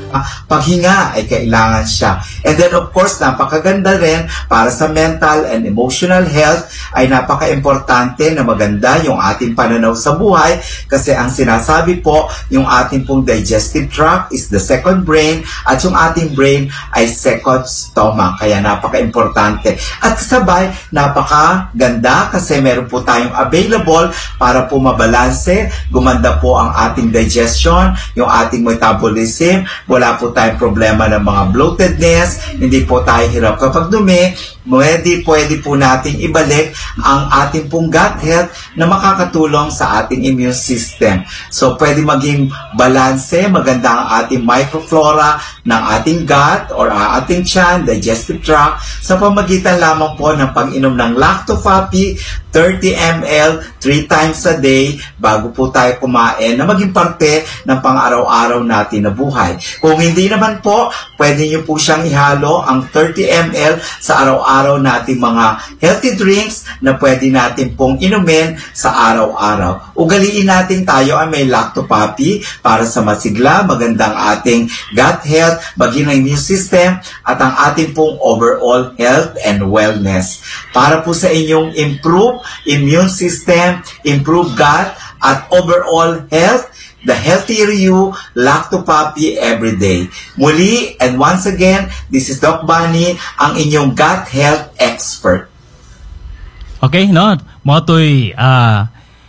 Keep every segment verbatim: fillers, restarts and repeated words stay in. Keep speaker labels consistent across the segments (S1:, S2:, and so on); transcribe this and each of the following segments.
S1: paghinga ay kailangan siya. And then of course, napakaganda rin para sa mental and emotional health ay napaka-importante na maganda yung ating pananaw sa buhay kasi ang sinasabi po, yung ating pong digestive tract is the second brain at yung ating brain ay second stomach. Kaya napaka-importante. At kasabay, napakaganda kasi meron po tayong available para po mabalanse, gumanda po ang ating digestion, yung ating metabolism, wala po tayong problema ng mga bloatedness, hindi po tayo hirap kapag dumi, pwede, pwede po nating ibalik ang ating pong gut health na makakatulong sa ating immune system. So, pwede maging balanse, maganda ang ating microflora ng ating gut or ating tiyan, digestive tract, sa pamagitan lamang po ng pag-inom ng Lactofapi, thirty milliliters, three times a day, bago po tayo kumain, na maging parte ng pang-araw-araw natin na buhay. Kung hindi naman po, pwede nyo po siyang ihalo ang thirty milliliters sa araw-araw nating mga healthy drinks na pwede natin pong inumin sa araw-araw. Ugaliin natin tayo ay may Lactopapi para sa masigla, magandang ating gut health, maging ang immune system, at ang ating pong overall health and wellness. Para po sa inyong improve immune system, improve gut, at overall health, the healthier you, Lactopapi every day. Muli, and once again, this is Doc Bunny, ang inyong gut health expert.
S2: Okay, no? Mo to'y uh,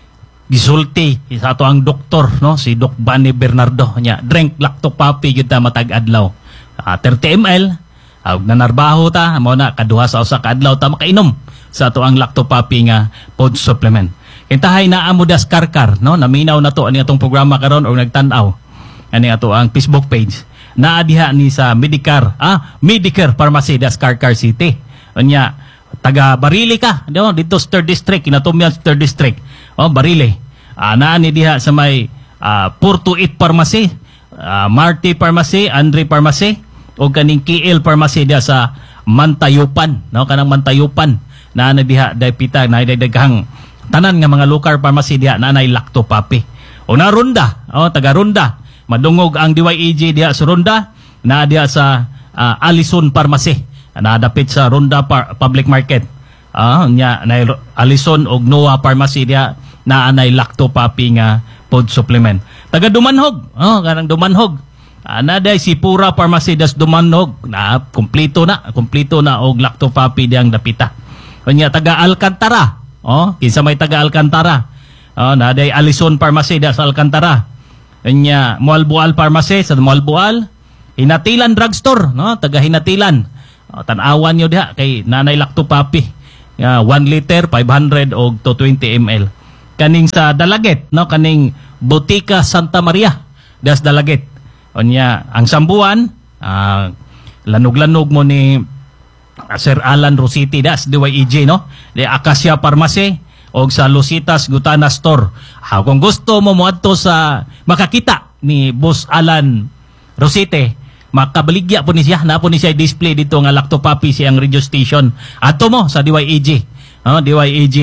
S2: gisulti sa ato ang doktor, no? Si Doc Bunny Bernardo. Nya, drink Lactopapi yun ta matag-adlaw. Uh, thirty milliliters, uh, nanarbaho ta, mo na, kaduha sa usa ka adlaw ta makainom sa ato ang Lactopapi nga food supplement. Kintahay na amo das karkar, no? Naminaw na to ani atong programa karon og nagtan-aw. Ani ato ang Facebook page. Naa diha ni sa Medicare, ah, Medicare Pharmacy das Karkar City. Unya taga Barili ka, no? Dito sa third District, Inatumyan third District. Oh, Barili. Ah, naa ni diha sa may ah, four two eight Pharmacy, ah, Marty Pharmacy, Andre Pharmacy, o kaning K L Pharmacy diha sa Mantayupan, no? Kanang Mantayupan. Naa ni diha daypita na daghang tanan nga mga local pharmacy diha na nay Lactopapi. O na Ronda, o taga Ronda, madungog ang D Y E G diha sa Ronda, na diha sa uh, Allison Pharmacy, na dapit sa Ronda Par Public Market. Ah, uh, nya nay Allison og Noah Pharmacy diha na nay Lactopapi nga food supplement. Taga Dumanhog, oh kanang Dumanhog. Uh, na day si Pura Pharmacy das Dumanhog, na kompleto na, kompleto na og Lactopapi diyang dapita. O nya taga Alcantara. Oh, kinsa may taga Alcantara. Oh, na day Allison Pharmacy da sa Alcantara. Nya Moalbual Pharmacy sa Moalbual. Hinatilan Drugstore, no? Taga Hinatilan. Oh, tan-awan niyo diha kay nanay Lactopapi. Uh, one liter, five hundred og to twenty milliliters. Kaning sa Dalaget, no? Kaning Botica Santa Maria das Dalaget. Onya ang Sambuan, uh, lanog-lanog mo ni Sir Alan Rositi das D Y E G, no? De Acacia Pharmacy o sa Lucitas Gutana Store. Ha, kung gusto mo moadto sa makakita ni Boss Alan Rositi, makabaligya po ni siya, na po ni siya display dito nga Lactopapi siyang radio station. Ato mo sa D Y E G, no? D Y E G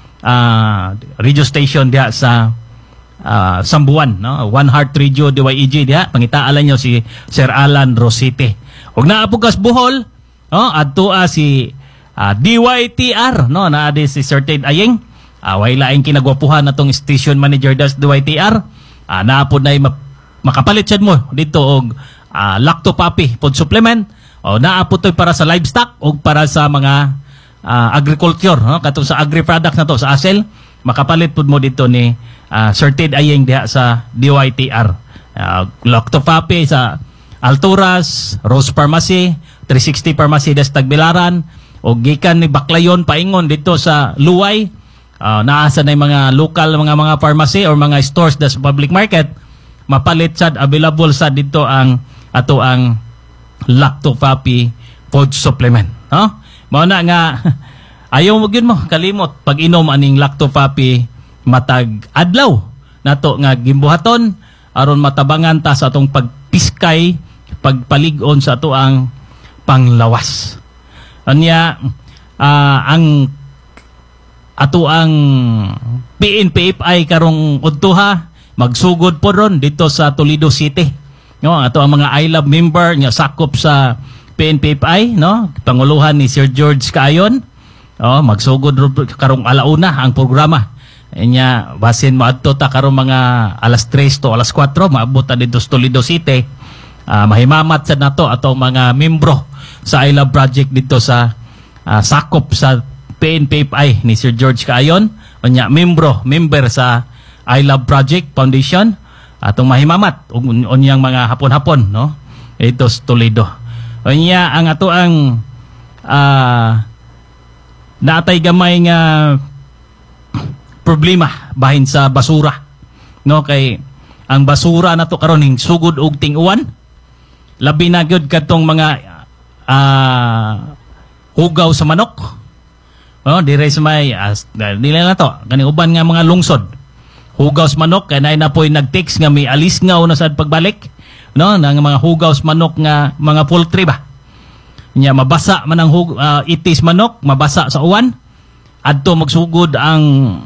S2: uh, radio station diha sa uh, Sambuan, no? One Heart Radio D Y E G diha. Pangitaalan niyo si Sir Alan Rositi. Ug naa po kas Bohol, oh, adto a si uh, D Y T R, no, na adi si Sir Ted Ayeng. Uh, way laing kinagwapuhan natong station manager das D Y T R. Uh, na po na makapalit siya mo dito og uh, Lactopapi food supplement. O naa po to'y para sa livestock o para sa mga uh, agriculture, no, katong sa agri products na to sa Asel. Makapalit po mo dito ni uh, Sir Ted Ayeng diha sa D Y T R. Uh, Lactopapi sa Alturas, Rose Pharmacy, three sixty Pharmacy des Tagbilaran, o gikan ni Baklayon paingon dito sa Luway. Uh, naasa na yung mga local mga mga pharmacy or mga stores des public market, mapalit sad, available sa dito ang ato ang Lactopapi food supplement, no? Mao na nga ayaw mo gyud mo kalimot pag inom aning Lactopapi matag adlaw nato nga gimbuhaton aron matabangan ta sa atong pagpiskay, pagpalig-on sa ato ang panglawas. Anya uh, ang ato ang P N P F I karong udtuha magsugod po ron dito sa Toledo City. No, ato ang mga I Love member nga sakop sa P N P F I, no? Panguluhan ni Sir George Kaayon. Oh, magsugod ro- karong alauna ang programa. Nya basin maadto ta karong mga alas tres to alas kwatro maabot ta dito sa Toledo City. Uh, mahimamat sa nato atong mga membro sa I Love Project dito sa uh, sakop sa P N P F I ni Sir George Kaayon. Nya membro, member sa I Love Project Foundation atong mahimamat ug unyang mga hapon-hapon, no? Ito sa Toledo. Unya ang ato ang uh, natay gamay nga problema bahin sa basura, no? Kay ang basura nato karon ning sugod og ting-uwan, labi na gyud kadtong mga uh, hugaw sa manok, no? Dire sa may as nila na to kani uban nga mga lungsod hugaw sa manok kay nay na poy nag-text nga may alisngaw na sad pagbalik, no? Nang mga hugaw sa manok nga mga poultry ba nya mabasa man ang hug, uh, itis manok mabasa sa uwan adto magsugod ang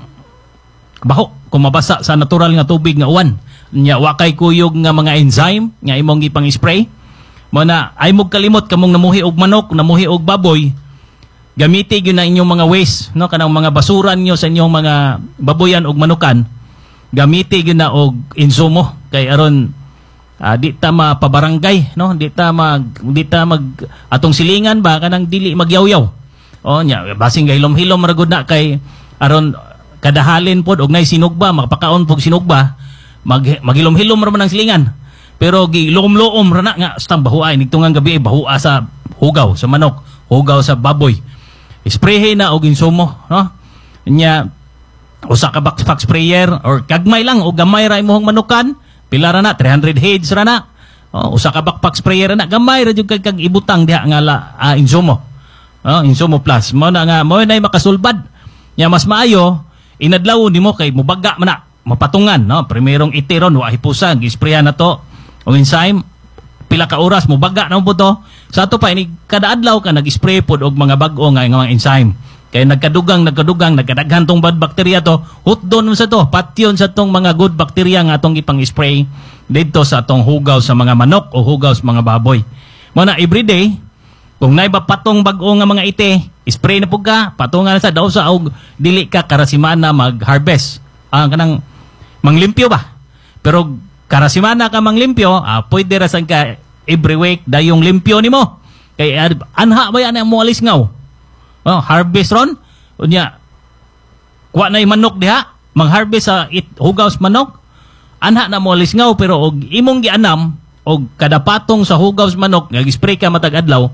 S2: baho kung mabasa sa natural nga tubig nga uwan nya wa kay kuyog nga mga enzyme nga imong ipang spray mo na ay mog kalimot kamong namuhi og manok namuhi og baboy gamiti gyud na inyong mga waste, no? Kanang mga basuran nyo sa inyong mga baboyan og manukan gamiti gyud na og insumo kay aron Uh, di ta mapabarangay, no? Di ta mag di ta mag atong silingan ba kanang dili magyaw-yaw. Oh nya basing gahilom-hilom ra gud na kay aron kadahalin pod og nay sinugba makapakaon pog sinugba mag magilom-hilom ra man ang silingan. Pero gilom-loom ra na nga stang bahuay nigtungang gabi bahua sa hugaw sa manok, hugaw sa baboy. Sprayhin na og insumo, no? Nya usa ka backpack sprayer or kagmay lang o gamay ra imong manukan. Pila ra na three hundred heads ra na. Oh, usa ka backpack sprayer ra na gamay ra jud kag kag ibutang diha nga la uh, insumo. Oh, insumo plus. Mo na nga mo nay makasulbad. Nya mas maayo inadlaw nimo kay mubaga man na mapatungan, no? Primerong itiron wa hipusa gisprayan na to. Og enzyme pila ka oras mubaga na mo to. Sa ato pa ini kada adlaw ka nag-spray pod og mga bag-o nga nga mga enzyme. Kaya nagkadugang, nagkadugang, nagkadaghan tong bad bacteria to, hutdon sa to, patyon sa tong mga good bacteria nga atong ipang spray dito sa atong hugaw sa mga manok o hugaw sa mga baboy. Muna everyday, kung naiba patong bag-o nga mga ite, spray na po ka, patungan na sa daw sa og dili ka karasimana mag-harvest. Ang ah, kanang manglimpyo ba? Pero karasimana ka manglimpyo, ah, pwede rasan ka every week dayong limpyo nimo. Kay uh, anha ba yan ang mo alisngaw? Oh, harvest ron unya kuha na manok diha mang-harvest sa it, hugaw sa manok anha na mo lisngaw pero og imong gianam og kada patong sa hugaw sa manok nag-spray ka matag adlaw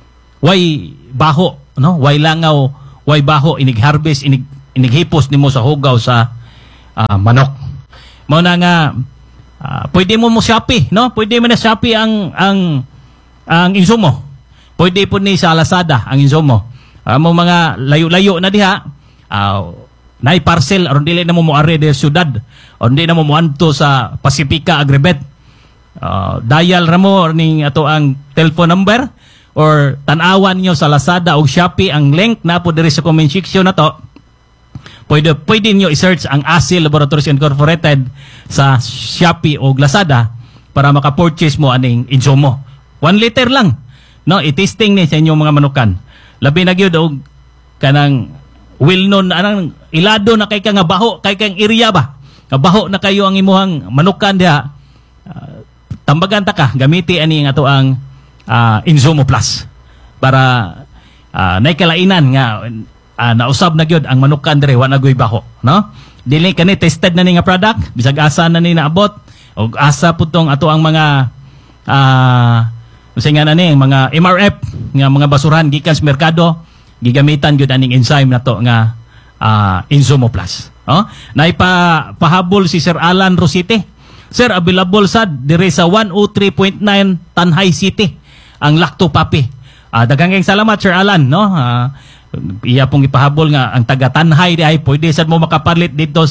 S2: way baho, no? Way langaw, way baho inig harvest inig inighipos nimo sa hugaw sa uh, manok. Mao na nga uh, pwede mo mo Shopee, no? Pwede mo na Shopee ang ang ang insumo. Pwede po ni sa Lazada ang insumo. Amo uh, mga layo-layo na diha, uh, nay parcel aron dili na mo moare de syudad, aron di na mo moadto sa Pacifica Agribet. Uh, dial ra mo ning ato ang telephone number or tan-awan nyo sa Lazada o Shopee ang link na po diri sa comment section na to. Pwede pwede niyo i-search ang A S I Laboratories Incorporated sa Shopee o Lazada para maka-purchase mo aning insumo. One liter lang, no? I-testing ni sa inyong mga manukan. Labi na gyud og kanang well-known anang ilado na kay ka nga baho kay kang area ba nga baho na kayo ang imuhang manukan diha uh, tambagan ta ka gamiti ani nga to ang uh, Insumo Plus para uh, nay kalainan nga uh, nausab na gyud ang manukan dire wa na goy baho, no? Dili kani tested na ni nga product bisag asa na ni naabot og asa pud tong ato ang mga uh, kasi nga na ni, mga M R F, nga mga basurahan, gikan sa merkado, gigamitan yun aning enzyme na to nga uh, Insumo Plus. Oh? Naipa pahabol si Sir Alan Rosite. Sir, available sad dire sa one oh three point nine Tanhay City, ang Lacto Papi. Uh, daghang salamat Sir Alan, no? Uh, iya pong ipahabol nga ang taga Tanhay di ay pwede sad mo makapalit dito